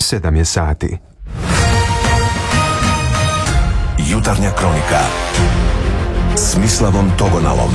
7 je sati. Jutarnja kronika s Mislavom Togonalom.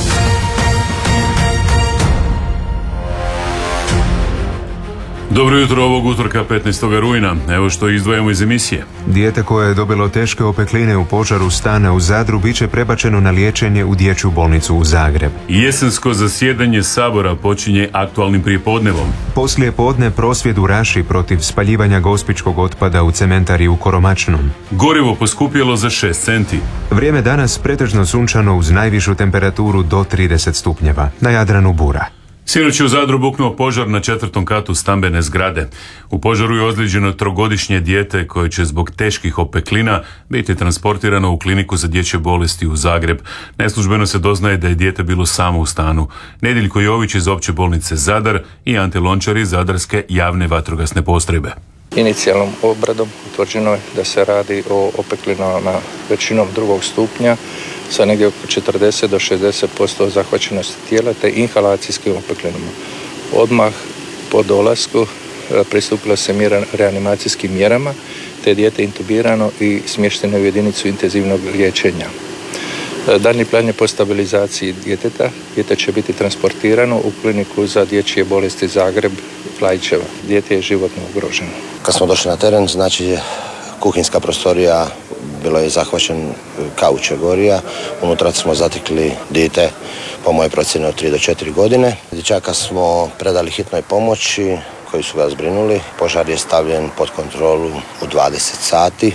Dobro jutro ovog utorka 15. rujna. Evo što izdvajamo iz emisije. Dijete koje je dobilo teške opekline u požaru stana u Zadru biće prebačeno na liječenje u dječju bolnicu u Zagreb. Jesensko zasjedanje Sabora počinje aktualnim prijepodnevom. Poslije podne prosvjed u Raši protiv spaljivanja gospičkog otpada u cementari u Koromačnom. Gorivo poskupjelo za 6 centi. Vrijeme danas pretežno sunčano uz najvišu temperaturu do 30 stupnjeva. Na Jadranu bura. Sinoć je u Zadru buknuo požar na 4. katu stambene zgrade. U požaru je ozlijeđeno 3-godišnje dijete koje će zbog teških opeklina biti transportirano u kliniku za dječje bolesti u Zagreb. Neslužbeno se doznaje da je dijete bilo samo u stanu. Nediljko Jović iz Opće bolnice Zadar i Ante Lončar iz Zadarske javne vatrogasne postrojbe. Inicijalnom obradom utvrđeno je da se radi o opeklinama većinom 2. stupnja sa negdje oko 40 do 60% zahvaćenosti tijela te inhalacijskim opeklinama. Odmah po dolasku pristupilo se reanimacijskim mjerama te je dijete intubirano i smješteno u jedinicu intenzivnog liječenja. Daljnji plan je po stabilizaciji djeteta. Dijete će biti transportirano u kliniku za dječje bolesti Zagreb, Klaićeva. Dijete je životno ugroženo. Kad smo došli na teren, znači kuhinjska prostorija bilo je zahvaćen kauč je gorija. Unutra smo zatekli dijete po mojoj procjeni od 3 do 4 godine. Dječaka smo predali hitnoj pomoći koji su ga zbrinuli. Požar je stavljen pod kontrolu u 20 sati.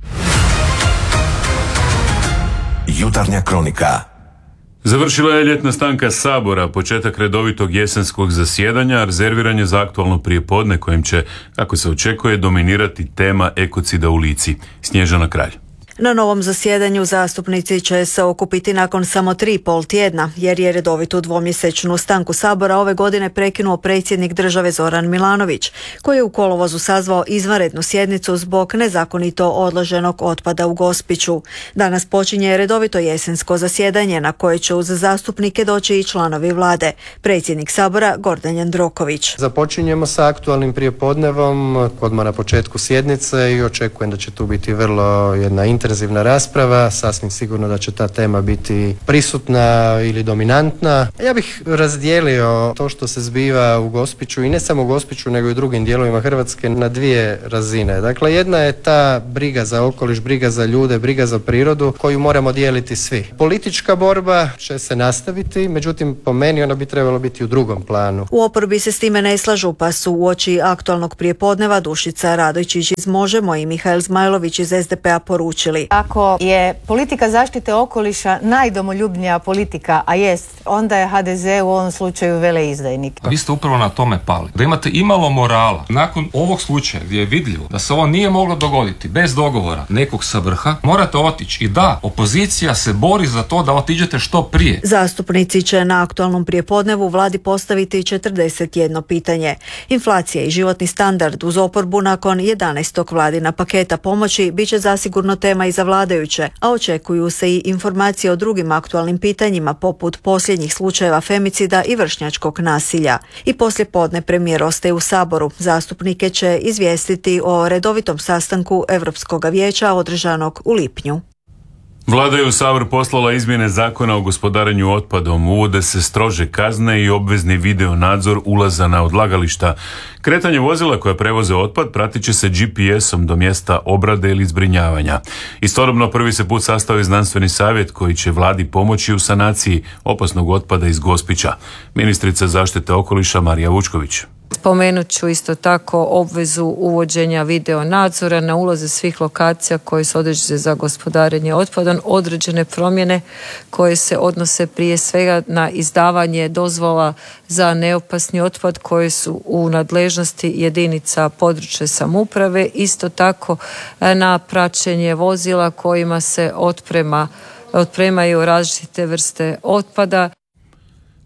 Jutarnja kronika. Završila je ljetna stanka Sabora, početak redovitog jesenskog zasjedanja, rezerviran je za aktualno prijepodne kojim će, kako se očekuje, dominirati tema ekocida u Lici. Snježana Kralj. Na novom zasjedanju zastupnici će se okupiti nakon samo 3,5 tjedna, jer je redovitu dvomjesečnu stanku Sabora ove godine prekinuo predsjednik države Zoran Milanović, koji je u kolovozu sazvao izvanrednu sjednicu zbog nezakonito odloženog otpada u Gospiću. Danas počinje redovito jesensko zasjedanje na koje će uz zastupnike doći i članovi vlade. Predsjednik Sabora Gordan Jandroković. Započinjemo sa aktualnim prijepodnevom odmah na početku sjednice i očekujem da će tu biti vrlo jedna intenzivna rasprava, sasvim sigurno da će ta tema biti prisutna ili dominantna. Ja bih razdijelio to što se zbiva u Gospiću i ne samo u Gospiću nego i u drugim dijelovima Hrvatske na dvije razine. Dakle, jedna je ta briga za okoliš, briga za ljude, briga za prirodu koju moramo dijeliti svi. Politička borba će se nastaviti, međutim po meni ona bi trebala biti u drugom planu. U oporbi se s time ne slažu, pa su uoči aktualnog prijepodneva Dušica Radojčić iz Možemo i Mihael Zmajlović iz SDP-a poručili: ako je politika zaštite okoliša najdomoljubnija politika, a jest, onda je HDZ u ovom slučaju veleizdajnik. Vi ste upravo na tome pali. Da imate imalo morala. Nakon ovog slučaja gdje je vidljivo da se ovo nije moglo dogoditi bez dogovora nekog sa vrha, morate otići. I da, opozicija se bori za to da otiđete što prije. Zastupnici će na aktualnom prijepodnevu vladi postaviti 41 pitanje. Inflacija i životni standard uz oporbu nakon 11. vladina paketa pomoći bit će zasigurno tema i za vladajuće, a očekuju se i informacije o drugim aktualnim pitanjima poput posljednjih slučajeva femicida i vršnjačkog nasilja. I poslijepodne premijer ostaje u Saboru. Zastupnike će izvijestiti o redovitom sastanku Europskog vijeća održanog u lipnju. Vlada je u Sabor poslala izmjene zakona o gospodarenju otpadom. Uvode se strože kazne i obvezni video nadzor ulaza na odlagališta. Kretanje vozila koja prevoze otpad pratit će se GPS-om do mjesta obrade ili zbrinjavanja. Istodobno prvi se put sastao i znanstveni savjet koji će vladi pomoći u sanaciji opasnog otpada iz Gospića. Ministrica zaštite okoliša Marija Vučković. Spomenut ću isto tako obvezu uvođenja video nadzora na ulaze svih lokacija koje se određene za gospodarenje otpadom, određene promjene koje se odnose prije svega na izdavanje dozvola za neopasni otpad koje su u nadležnosti jedinica područne samouprave, isto tako na praćenje vozila kojima se otpremaju različite vrste otpada.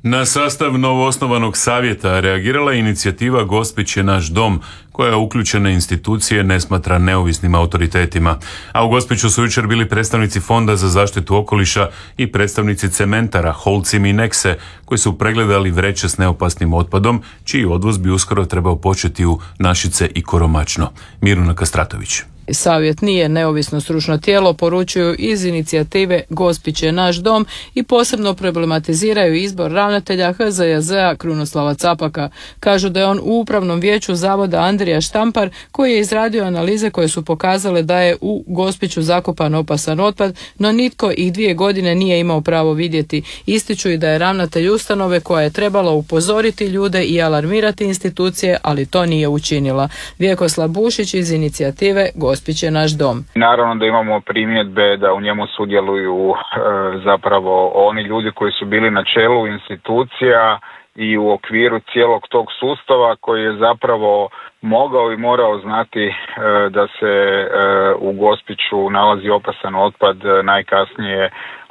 Na sastav novoosnovanog savjeta reagirala je inicijativa Gospić je naš dom, koja uključene institucije ne smatra neovisnim autoritetima. A u Gospiću su jučer bili predstavnici Fonda za zaštitu okoliša i predstavnici cementara Holcim i Nexe, koji su pregledali vreće s neopasnim otpadom, čiji odvoz bi uskoro trebao početi u Našice i Koromačno. Miruna Kastratović. Savjet nije neovisno stručno tijelo, poručuju iz inicijative Gospić je naš dom i posebno problematiziraju izbor ravnatelja HZJZ-a Krunoslava Capaka. Kažu da je on u upravnom vijeću zavoda Andrija Štampar, koji je izradio analize koje su pokazale da je u Gospiću zakopan opasan otpad, no nitko ih 2 godine nije imao pravo vidjeti. Ističu i da je ravnatelj ustanove koja je trebala upozoriti ljude i alarmirati institucije, ali to nije učinila. Vjekoslav Bušić iz inicijative Gospić je naš dom. Naravno da imamo primjedbe da u njemu sudjeluju zapravo oni ljudi koji su bili na čelu institucija i u okviru cijelog tog sustava koji je zapravo mogao i morao znati da se u Gospiću nalazi opasan otpad najkasnije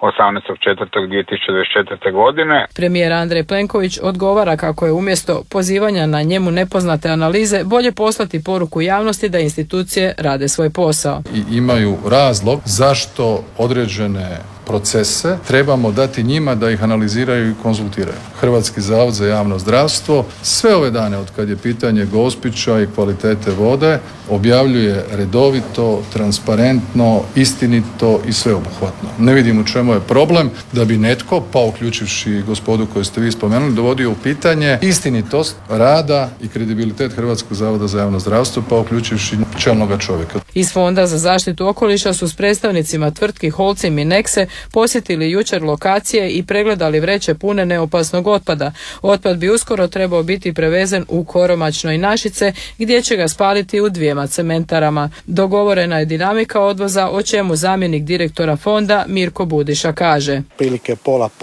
18.4.2024. godine. Premijer Andrej Plenković odgovara kako je umjesto pozivanja na njemu nepoznate analize bolje poslati poruku javnosti da institucije rade svoj posao. I imaju razlog zašto određene procese trebamo dati njima da ih analiziraju i konzultiraju. Hrvatski zavod za javno zdravstvo sve ove dane od kad je pitanje Gospića i kvalitete vode objavljuje redovito, transparentno, istinito i sveobuhvatno. Ne vidim u čemu je problem da bi netko, pa uključivši gospodu koju ste vi spomenuli, dovodio u pitanje istinitost rada i kredibilitet Hrvatskog zavoda za javno zdravstvo, pa uključivši čelnoga čovjeka. Iz Fonda za zaštitu okoliša su s predstavnicima tvrtki Holcim i Nexe posjetili jučer lokacije i pregledali vreće pune neopasnog otpada. Otpad bi uskoro trebao biti prevezen u Koromačno i Našice, gdje će ga spaliti u 2 cementarama. Dogovorena je dinamika odvoza, o čemu zamjenik direktora fonda Mirko Budiša kaže. Prilike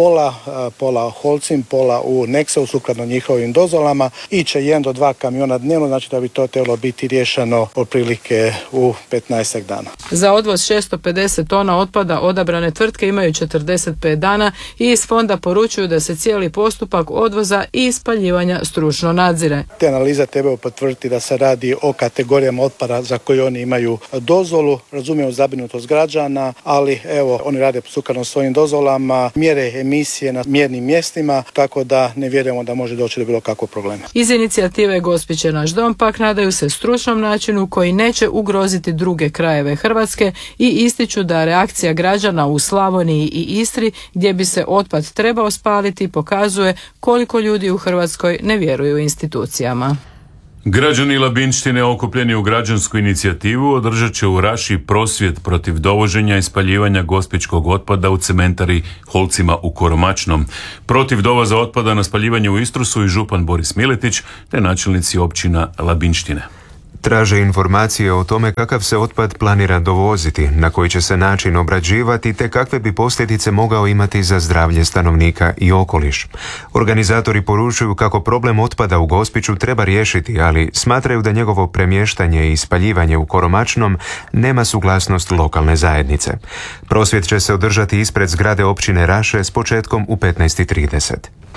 pola Holcim, pola u Nexeu sukladno njihovim dozvolama. Iće 1 do 2 kamiona dnevno, znači da bi to trebalo biti riješeno otprilike u 15 dana. Za odvoz 650 tona otpada odabrane tvrtke imaju 45 dana i iz fonda poručuju da se cijeli postupak odvoza i spaljivanja stručno nadzire. Te analize trebaju potvrditi da se radi o kategorijama otpada za koje oni imaju dozvolu. Razumijemo zabrinutost građana, ali evo oni rade sukladno svojim dozvolama, mjere emisije na mjernim mjestima, tako da ne vjerujemo da može doći do bilo kakvog problema. Iz inicijative Gospić je naš dom pak nadaju se stručnom načinu koji neće ugroziti druge krajeve Hrvatske i ističu da reakcija građana u Slavoniji i Istri, gdje bi se otpad trebao spaliti, pokazuje koliko ljudi u Hrvatskoj ne vjeruju institucijama. Građani Labinštine okupljeni u građansku inicijativu održat će u Raši prosvjed protiv dovoženja i spaljivanja gospićkog otpada u cementari Holcima u Koromačnom. Protiv dovoza otpada na spaljivanje u Istru su i župan Boris Miletić te načelnici općina Labinštine. Traže informacije o tome kakav se otpad planira dovoziti, na koji će se način obrađivati te kakve bi posljedice mogao imati za zdravlje stanovnika i okoliš. Organizatori poručuju kako problem otpada u Gospiću treba riješiti, ali smatraju da njegovo premještanje i spaljivanje u Koromačnom nema suglasnost lokalne zajednice. Prosvjed će se održati ispred zgrade općine Raše s početkom u 15:30.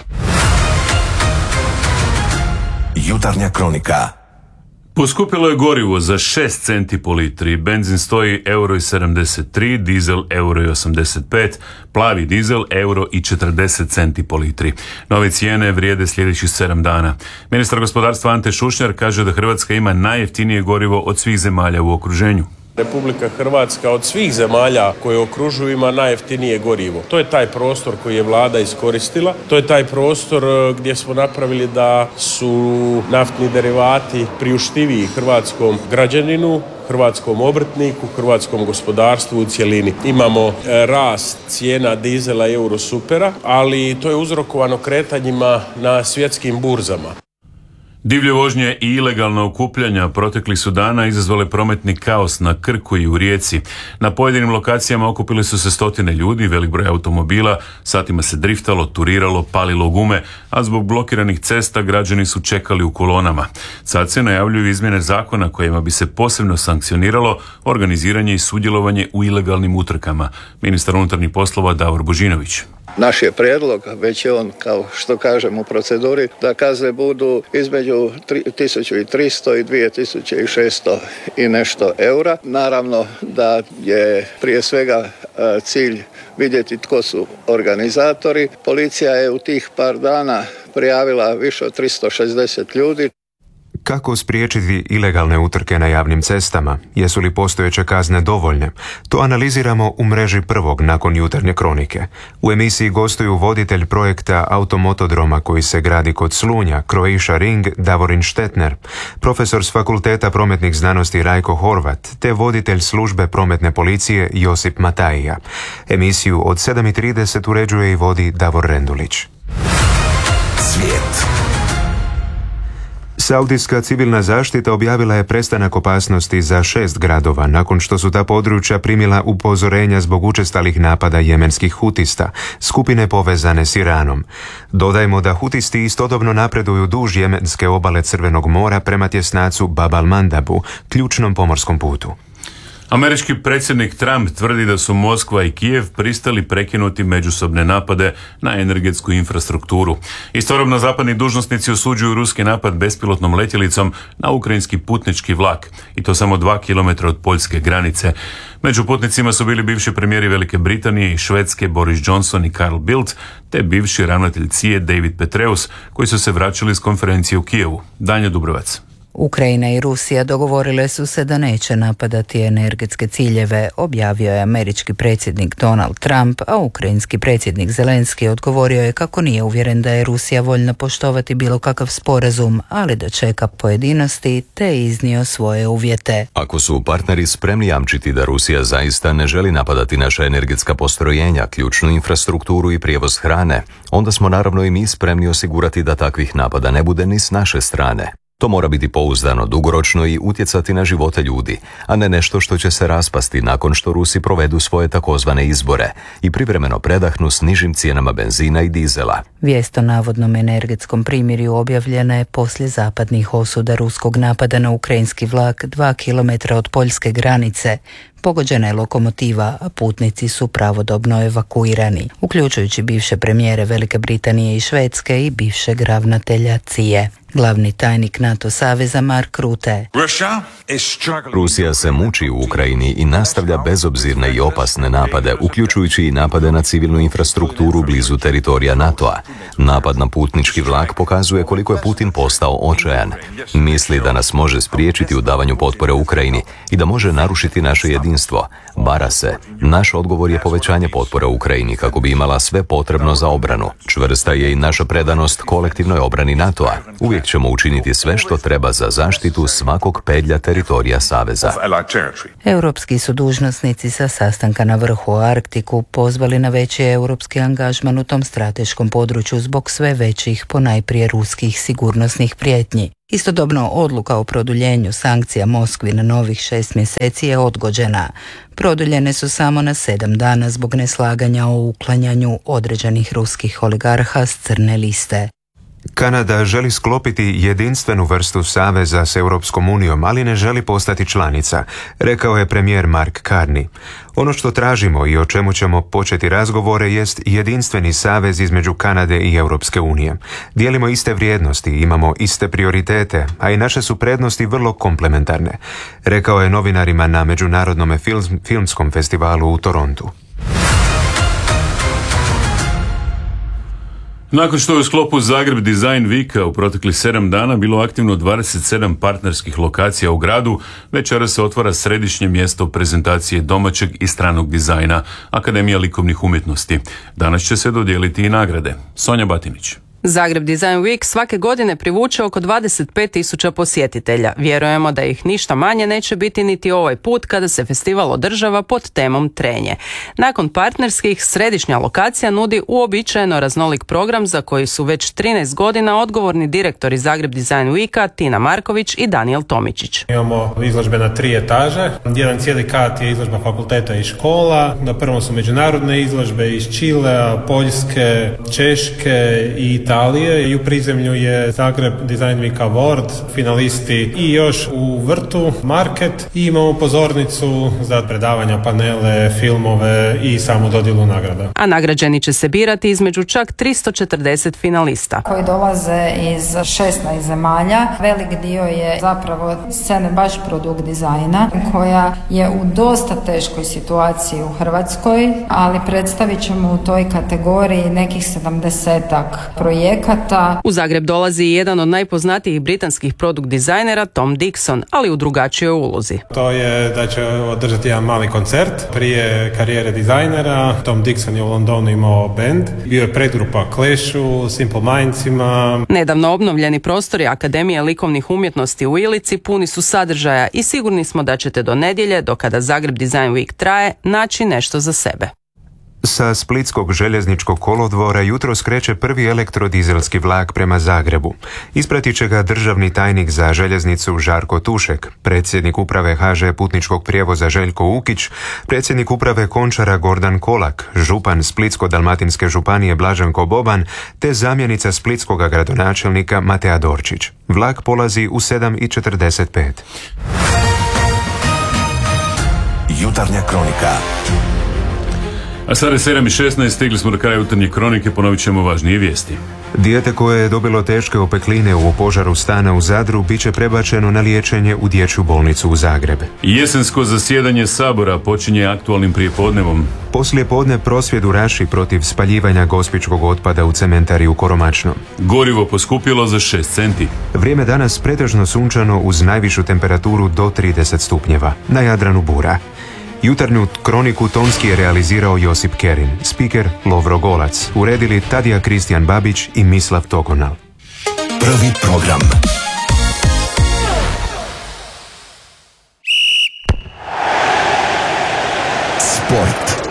Jutarnja kronika. Poskupilo je gorivo za 6 centi po litri, benzin stoji €1,73, dizel €1,85, plavi dizel €1,40 centi po litri. Nove cijene vrijede sljedećih 7 dana. Ministar gospodarstva Ante Šušnjar kaže da Hrvatska ima najjeftinije gorivo od svih zemalja u okruženju. Republika Hrvatska od svih zemalja koje okružuju ima najjeftinije gorivo. To je taj prostor koji je vlada iskoristila. To je taj prostor gdje smo napravili da su naftni derivati priuštiviji hrvatskom građaninu, hrvatskom obrtniku, hrvatskom gospodarstvu u cjelini. Imamo rast cijena dizela i eurosupera, ali to je uzrokovano kretanjima na svjetskim burzama. Divlje vožnje i ilegalna okupljanja protekli su dana izazvale prometni kaos na Krku i u Rijeci. Na pojedinim lokacijama okupili su se stotine ljudi, velik broj automobila, satima se driftalo, turiralo, palilo gume, a zbog blokiranih cesta građani su čekali u kolonama. Sad se najavljuju izmjene zakona kojima bi se posebno sankcioniralo organiziranje i sudjelovanje u ilegalnim utrkama. Ministar unutarnjih poslova Davor Božinović. Naš je prijedlog, već je on, kao što kažem, u proceduri, da kazne budu između 1300 i 2600 i nešto eura. Naravno da je prije svega cilj vidjeti tko su organizatori. Policija je u tih par dana prijavila više od 360 ljudi. Kako spriječiti ilegalne utrke na javnim cestama? Jesu li postojeće kazne dovoljne? To analiziramo u mreži Prvog nakon jutarnje kronike. U emisiji gostuju voditelj projekta automotodroma koji se gradi kod Slunja, Croatia Ring, Davorin Štetner, profesor s Fakulteta prometnih znanosti Rajko Horvat, te voditelj službe prometne policije Josip Matajija. Emisiju od 7:30 uređuje i vodi Davor Rendulić. Svijet. Saudijska civilna zaštita objavila je prestanak opasnosti za 6 gradova nakon što su ta područja primila upozorenja zbog učestalih napada jemenskih hutista, skupine povezane s Iranom. Dodajmo da hutisti istodobno napreduju duž jemenske obale Crvenog mora prema tjesnacu Bab al-Mandabu, ključnom pomorskom putu. Američki predsjednik Trump tvrdi da su Moskva i Kijev pristali prekinuti međusobne napade na energetsku infrastrukturu. Istovremeno zapadni dužnosnici osuđuju ruski napad bespilotnom letjelicom na ukrajinski putnički vlak, i to samo 2 km od poljske granice. Među putnicima su bili bivši premijeri Velike Britanije i Švedske Boris Johnson i Carl Bildt, te bivši ravnatelj CIA David Petraeus, koji su se vraćali s konferencije u Kijevu. Danja Dubrovac. Ukrajina i Rusija dogovorile su se da neće napadati energetske ciljeve, objavio je američki predsjednik Donald Trump, a ukrajinski predsjednik Zelenski odgovorio je kako nije uvjeren da je Rusija voljna poštovati bilo kakav sporazum, ali da čeka pojedinosti, te iznio svoje uvjete. Ako su partneri spremni jamčiti da Rusija zaista ne želi napadati naša energetska postrojenja, ključnu infrastrukturu i prijevoz hrane, onda smo naravno i mi spremni osigurati da takvih napada ne bude ni s naše strane. To mora biti pouzdano, dugoročno i utjecati na živote ljudi, a ne nešto što će se raspasti nakon što Rusi provedu svoje takozvane izbore i privremeno predahnu s nižim cijenama benzina i dizela. Vijest o navodnom energetskom primirju objavljena je poslije zapadnih osuda ruskog napada na ukrajinski vlak 2 km od poljske granice. Pogođena je lokomotiva, a putnici su pravodobno evakuirani, uključujući bivše premijere Velike Britanije i Švedske i bivšeg ravnatelja CIA. Glavni tajnik NATO saveza Mark Rutte. Rusija se muči u Ukrajini i nastavlja bezobzirne i opasne napade, uključujući i napade na civilnu infrastrukturu blizu teritorija NATO-a. Napad na putnički vlak pokazuje koliko je Putin postao očajan. Misli da nas može spriječiti u davanju potpore Ukrajini i da može narušiti naše jedinstvo. Vara se. Naš odgovor je povećanje potpore Ukrajini kako bi imala sve potrebno za obranu. Čvrsta je i naša predanost kolektivnoj obrani NATO-a. Uvijek ćemo učiniti sve što treba za zaštitu svakog pedlja teritorija saveza. Europski su dužnosnici sa sastanka na vrhu u Arktiku pozvali na veći europski angažman u tom strateškom području zbog sve većih, ponajprije ruskih sigurnosnih prijetnji. Istodobno odluka o produljenju sankcija Moskvi na novih 6 mjeseci je odgođena. Produljene su samo na 7 dana zbog neslaganja o uklanjanju određenih ruskih oligarha s crne liste. Kanada želi sklopiti jedinstvenu vrstu saveza s Europskom unijom, ali ne želi postati članica, rekao je premijer Mark Carney. Ono što tražimo i o čemu ćemo početi razgovore jest jedinstveni savez između Kanade i Europske unije. Dijelimo iste vrijednosti, imamo iste prioritete, a i naše su prednosti vrlo komplementarne, rekao je novinarima na Međunarodnom filmskom festivalu u Torontu. Nakon što je u sklopu Zagreb Design Weeka u proteklih 7 dana bilo aktivno 27 partnerskih lokacija u gradu, večeras se otvara središnje mjesto prezentacije domaćeg i stranog dizajna, Akademija likovnih umjetnosti. Danas će se dodijeliti i nagrade. Sonja Batinić. Zagreb Design Week svake godine privuče oko 25.000 posjetitelja. Vjerujemo da ih ništa manje neće biti niti ovaj put kada se festival održava pod temom trenje. Nakon partnerskih, središnja lokacija nudi uobičajeno raznolik program za koji su već 13 godina odgovorni direktori Zagreb Design Weeka Tina Marković i Daniel Tomičić. Imamo izložbe na 3 etaže. Jedan cijeli kat je izložba fakulteta i škola. Na prvom su međunarodne izložbe iz Čilea, Poljske, Češke i Italije i u prizemlju je Zagreb Design Week Award, finalisti i još u vrtu Market i imamo pozornicu za predavanja, panele, filmove i samu dodjelu nagrada. A nagrađeni će se birati između čak 340 finalista. Koji dolaze iz 16 zemalja. Velik dio je zapravo scene baš produkt dizajna koja je u dosta teškoj situaciji u Hrvatskoj, ali predstavit ćemo u toj kategoriji nekih 70-ak projekata. U Zagreb dolazi jedan od najpoznatijih britanskih produkt dizajnera, Tom Dixon, ali u drugačijoj ulozi. To je da će održati jedan mali koncert. Prije karijere dizajnera Tom Dixon je u Londonu imao band. Bio je predgrupa Clashu, Simple Mindsima. Nedavno obnovljeni prostori Akademije likovnih umjetnosti u Ilici puni su sadržaja i sigurni smo da ćete do nedjelje, do kada Zagreb Design Week traje, naći nešto za sebe. Sa Splitskog željezničkog kolodvora jutros kreće prvi elektrodizelski vlak prema Zagrebu. Ispratit će ga državni tajnik za željeznicu Žarko Tušek, predsjednik uprave HŽ putničkog prijevoza Željko Ukić, predsjednik uprave Končara Gordan Kolak, župan Splitsko-dalmatinske županije Blaženko Boban te zamjenica splitskog gradonačelnika Matea Dorčić. Vlak polazi u 7:45. Jutarnja kronika. A sada je 7:16, stigli smo do kraja jutarnje kronike, ponovit ćemo važnije vijesti. Dijete koje je dobilo teške opekline u požaru stana u Zadru bit će prebačeno na liječenje u dječju bolnicu u Zagreb. Jesensko zasjedanje Sabora počinje aktualnim prijepodnevom. Poslije podne prosvjed u Raši protiv spaljivanja gospićkog otpada u cementari u Koromačno. Gorivo poskupilo za 6 centi. Vrijeme danas pretežno sunčano uz najvišu temperaturu do 30 stupnjeva. Na Jadranu bura. Jutarnju kroniku tonski je realizirao Josip Kerin, spiker Lovro Golac, uredili Tadija Kristijan Babić i Mislav Togonal. Prvi program. Sport.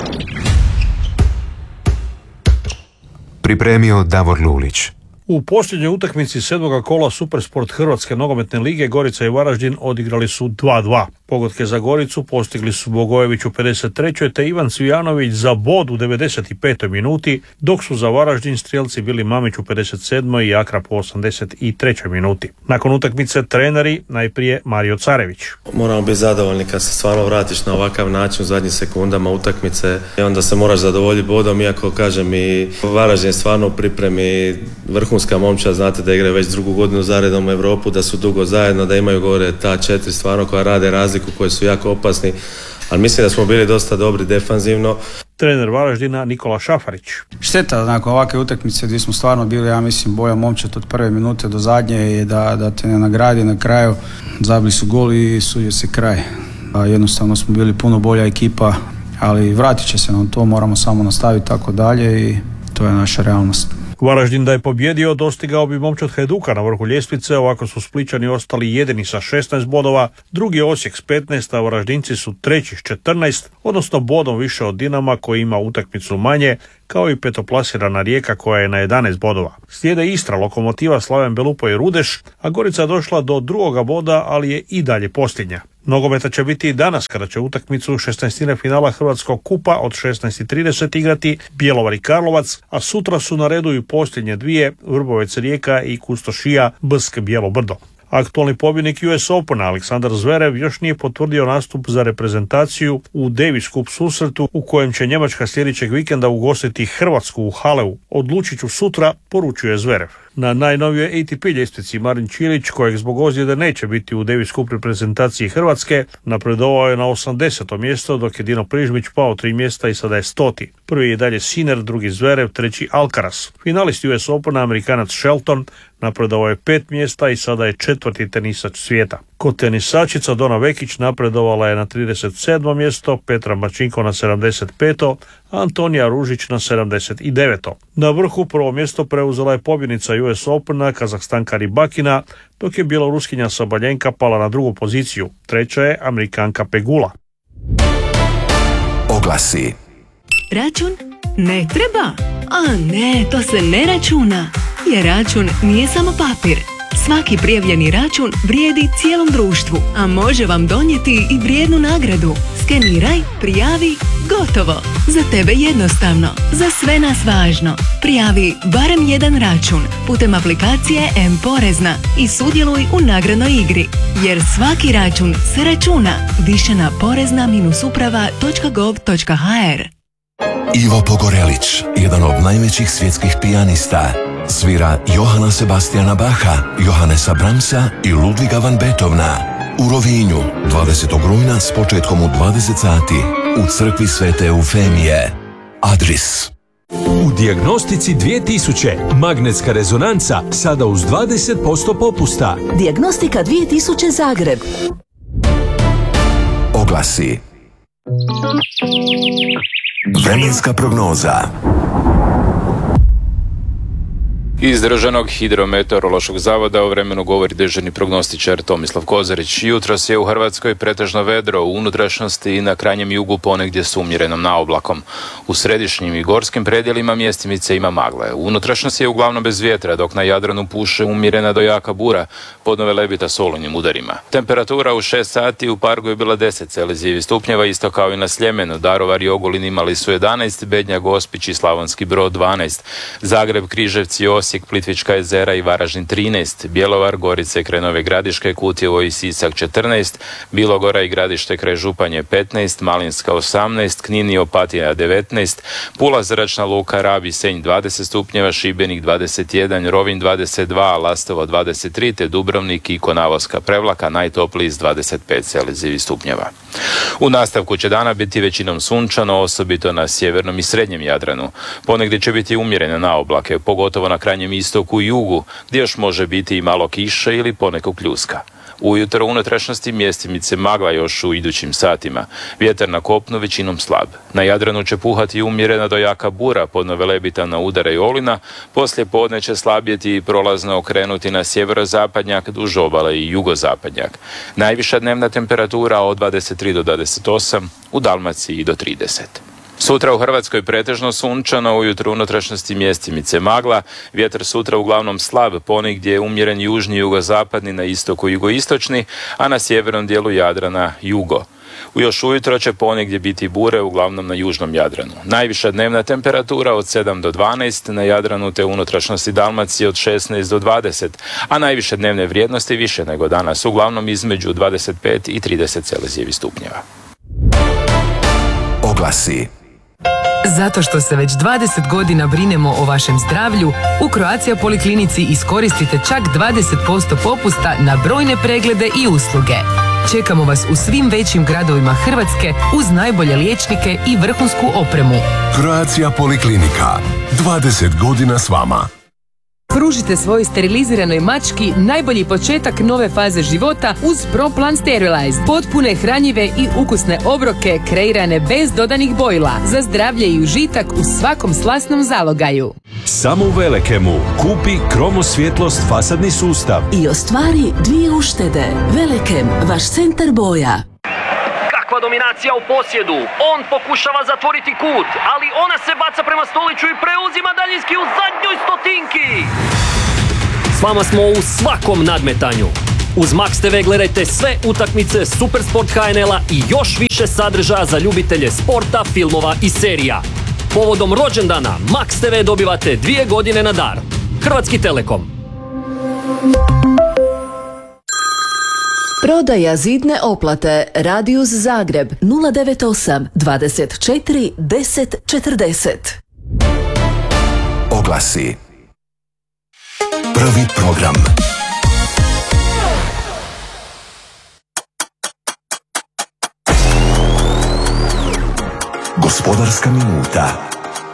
Pripremio Davor Lulić. U posljednjoj utakmici 7. kola Supersport Hrvatske nogometne lige Gorica i Varaždin odigrali su 2:2. Pogodke za Goricu postigli su Bogojević u 53. te Ivan Cvijanović za bod u 95. minuti, dok su za Varaždin strijelci bili Mamić u 57. i Akrap u 83. minuti. Nakon utakmice treneri, najprije Mario Carević. Moramo biti zadovoljni kad se stvarno vratiš na ovakav način u zadnjim sekundama utakmice i onda se moraš zadovoljiti bodom, iako kažem i Varaždin je stvarno u pripremi vrhunska momčad, znate da igraju već drugu godinu zaredom u Europu, da su dugo zajedno, da imaju gore ta 4 stvarno koja rade razliku, koji su jako opasni, ali mislim da smo bili dosta dobri defanzivno. Trener Varaždina Nikola Šafarić. Šteta nakon ovakve utakmice gdje smo stvarno bili, ja mislim, bolja momčad od prve minute do zadnje i da te ne nagradi na kraju. Zabili su gol i sudio se kraj. Jednostavno smo bili puno bolja ekipa, ali vratit će se nam to, moramo samo nastaviti tako dalje i to je naša realnost. Varaždin da je pobjedio dostigao bi momčad Hajduka na vrhu ljestvice, ovako su Splićani ostali jedini sa 16 bodova, drugi je Osijek s 15, a Varaždinci su treći s 14, odnosno bodom više od Dinama koji ima utakmicu manje, kao i petoplasirana Rijeka koja je na 11 bodova. Slijede Istra, Lokomotiva, Slaven Belupo i Rudeš, a Gorica došla do drugoga boda, ali je i dalje posljednja. Nogometa će biti i danas kada će utakmicu 16. finala Hrvatskog kupa od 16:30 igrati Bjelovar i Karlovac, a sutra su na redu i posljednje dvije, Vrbovec Rijeka i Kustošija Bsk Bijelo Brdo. Aktualni pobjednik US Opena Aleksandar Zverev još nije potvrdio nastup za reprezentaciju u Davis Cup susretu u kojem će Njemačka sljedećeg vikenda ugostiti Hrvatsku u Haleu. Odlučit ću sutra, poručuje Zverev. Na najnovijoj ATP ljestvici Marin Čilić, kojeg zbog ozljede neće biti u Davis Cup reprezentaciji Hrvatske, napredovao je na 80. mjesto, dok je Dino Prižmić pao 3 mjesta i sada je 100. Prvi je dalje Sinner, drugi Zverev, treći Alcaraz. Finalist US Opena Amerikanac Shelton napredovao je 5 mjesta i sada je 4. tenisač svijeta. Kod tenisačica Dona Vekić napredovala je na 37. mjesto, Petra Mačinko na 75. a Antonija Ružić na 79. Na vrhu prvo mjesto preuzela je pobjednica US Opena Kazahstanka Ribakina, dok je bjeloruskinja Sabaljenka pala na drugu poziciju. Treća je Amerikanka Pegula. Oglasi. Račun ne treba? A ne, to se ne računa. Jer račun nije samo papir. Svaki prijavljeni račun vrijedi cijelom društvu, a može vam donijeti i vrijednu nagradu. Skeniraj, prijavi, gotovo. Za tebe jednostavno, za sve nas važno. Prijavi barem jedan račun putem aplikacije M-Porezna i sudjeluj u nagradnoj igri. Jer svaki račun se računa. Više na porezna-uprava.gov.hr. Ivo Pogorelić, jedan od najvećih svjetskih pijanista, svira Johana Sebastiana Bacha, Johannesa Brahmsa i Ludviga van Beethovena. U Rovinju, 20. rujna s početkom u 20 sati, u crkvi Svete Eufemije. Adris. U Dijagnostici 2000 magnetska rezonanca sada uz 20% popusta. Dijagnostika 2000 Zagreb. Oglasi. Vremenska prognoza. Iz Državnog hidrometeorološkog zavoda o vremenu govori dežurni prognostičar Tomislav Kozarić. Jutros je u Hrvatskoj pretežno vedro, u unutrašnjosti i na krajnjem jugu ponegdje s umjerenom naoblakom. U središnjim i gorskim predjelima mjestimice ima magle. U unutrašnjosti je uglavnom bez vjetra, dok na Jadranu puše umjerena do jaka bura, podnove lebita s olujnim udarima. Temperatura u 6 sati u Pargu je bila 10 Celzijevih stupnjeva, isto kao i na Sljemenu. Daruvar i Ogulin imali su 11, Bednja, Gospić i Slavonski Brod 12, Zagreb, Križevci, Osijek, Plitvička jezera i Varaždin 13, Bjelovar, Gorice kraj Nove Gradiške, Kutjevo i Sisak 14, Bilogora i Gradište kraj Županje 15, Malinska 18, Knin i Opatija 19, Pula, Zračna luka, Rab i Senj 20 stupnjeva, Šibenik 21, Rovinj 22, Lastovo 23, te Dubrovnik i Konavoska Prevlaka najtopliji s 25 Celzijevih stupnjeva. U nastavku će dana biti većinom sunčano, osobito na sjevernom i srednjem Jadranu. Ponegdje će biti umjerene naoblake, pogotovo na krajnjem istoku i jugu, gdje još može biti i malo kiše ili ponekog pljuska. Ujutro u unutrašnjosti mjestimice magla još u idućim satima. Vjetar na kopnu većinom slab. Na Jadranu će puhati umjerena do jaka bura, podnove lebita na udara i olina. Poslije podne će slabjeti i prolazno okrenuti na sjeverozapadnjak, duž obale i jugozapadnjak. Najviša dnevna temperatura od 23 do 28, u Dalmaciji do 30. Sutra u Hrvatskoj pretežno sunčano, ujutro u unutrašnjosti mjestimice magla, vjetar sutra uglavnom slab, ponegdje je umjeren južni jugozapadni, na istoku jugoistočni, a na sjevernom dijelu Jadrana jugo. Još ujutro će ponegdje biti bure, uglavnom na južnom Jadranu. Najviša dnevna temperatura od 7 do 12, na Jadranu te unutrašnjosti Dalmacije od 16 do 20, a najviše dnevne vrijednosti više nego danas, uglavnom između 25 i 30 Celzijevih stupnjeva. Oglasi. Zato što se već 20 godina brinemo o vašem zdravlju, u Croatia Poliklinici iskoristite čak 20% popusta na brojne preglede i usluge. Čekamo vas u svim većim gradovima Hrvatske uz najbolje liječnike i vrhunsku opremu. Croatia Poliklinika. 20 godina s vama. Pružite svojoj steriliziranoj mački najbolji početak nove faze života uz ProPlan Sterilize. Potpune, hranjive i ukusne obroke kreirane bez dodanih bojila za zdravlje i užitak u svakom slasnom zalogaju. Samo u Velekemu kupi kromosvjetlost fasadni sustav I ostvari 2 uštede. Velekem, vaš centar boja. Kakva dominacija u posjedu. On pokušava zatvoriti kut, ali ona se baca prema Stoliću i preuzima daljinski u zadnjoj stotinki. S vama smo u svakom nadmetanju. Uz Max TV gledajte sve utakmice Supersport HNL-a i još više sadržaja za ljubitelje sporta, filmova i serija. Povodom rođendana Max TV dobivate 2 godine na dar. Hrvatski Telekom. Prodaja zidne oplate. Radius Zagreb 098 24 10 40. Oglasi. Prvi program. Gospodarska minuta.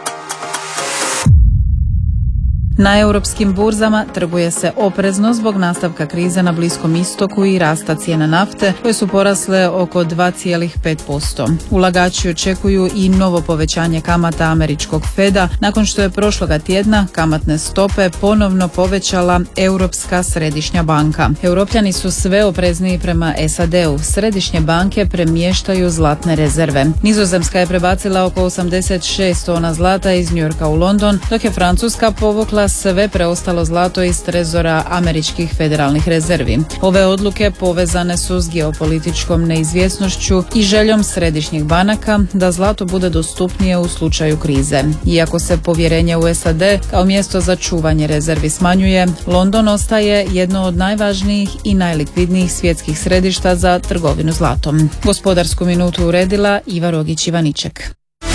Na europskim burzama trguje se oprezno zbog nastavka krize na Bliskom istoku i rasta cijena nafte koje su porasle oko 2,5%. Ulagači očekuju i novo povećanje kamata američkog Feda nakon što je prošloga tjedna kamatne stope ponovno povećala Europska središnja banka. Europljani su sve oprezniji prema SAD-u. Središnje banke premještaju zlatne rezerve. Nizozemska je prebacila oko 86 tona zlata iz New Yorka u London, dok je Francuska povukla sve preostalo zlato iz trezora američkih federalnih rezervi. Ove odluke povezane su s geopolitičkom neizvjesnošću i željom središnjih banaka da zlato bude dostupnije u slučaju krize. Iako se povjerenje u SAD kao mjesto za čuvanje rezervi smanjuje, London ostaje jedno od najvažnijih i najlikvidnijih svjetskih središta za trgovinu zlatom. Gospodarsku minutu uredila Iva Rogić-Ivaniček.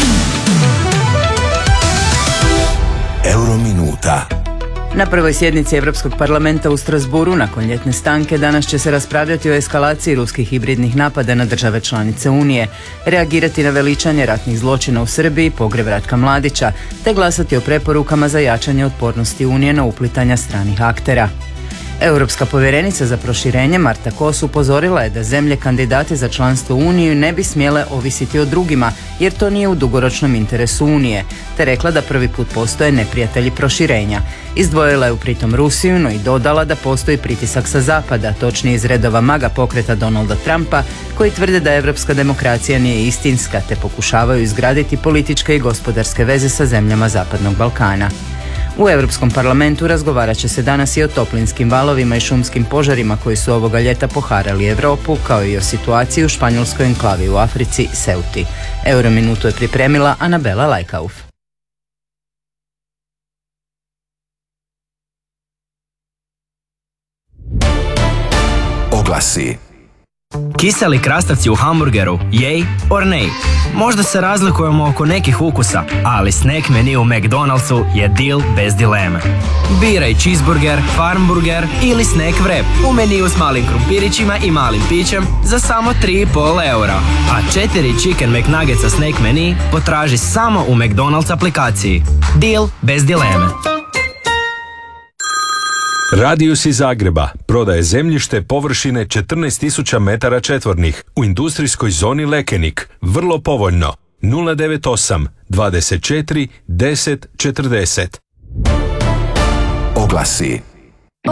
Eurominuta. Na prvoj sjednici Europskog parlamenta u Strasburu nakon ljetne stanke danas će se raspravljati o eskalaciji ruskih hibridnih napada na države članice Unije, reagirati na veličanje ratnih zločina u Srbiji, pogreb Ratka Mladića, te glasati o preporukama za jačanje otpornosti Unije na uplitanja stranih aktera. Europska povjerenica za proširenje Marta Kos upozorila je da zemlje kandidati za članstvo u Uniju ne bi smjele ovisiti o drugima, jer to nije u dugoročnom interesu Unije, te rekla da prvi put postoje neprijatelji proširenja. Izdvojila je u pritom Rusiju, no i dodala da postoji pritisak sa zapada, točnije iz redova MAGA pokreta Donalda Trumpa, koji tvrde da europska demokracija nije istinska, te pokušavaju izgraditi političke i gospodarske veze sa zemljama Zapadnog Balkana. U Europskom parlamentu razgovarat će se danas i o toplinskim valovima i šumskim požarima koji su ovoga ljeta poharali Europu, kao i o situaciji u španjolskoj enklavi u Africi, Ceuti. Eurominutu je pripremila Anabela Lajkauf. Oglasi. Kiseli krastavci u hamburgeru, jej or nej? Možda se razlikujemo oko nekih ukusa, ali snack menu u McDonald'su je deal bez dileme. Biraj cheeseburger, farmburger ili snack wrap u meniju s malim krumpirićima i malim pićem za samo 3,5 eura. A 4 chicken McNuggetsa snack menu potraži samo u McDonald's aplikaciji. Deal bez dileme. Radius iz Zagreba prodaje zemljište površine 14.000 metara četvornih u industrijskoj zoni Lekenik. Vrlo povoljno. 098 24 10 40. Oglasi.